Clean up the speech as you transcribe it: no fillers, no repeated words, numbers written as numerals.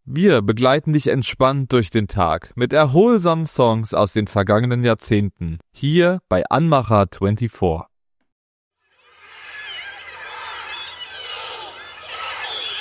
Wir begleiten dich entspannt durch den Tag mit erholsamen Songs aus den vergangenen Jahrzehnten. Hier bei Anmacher 24.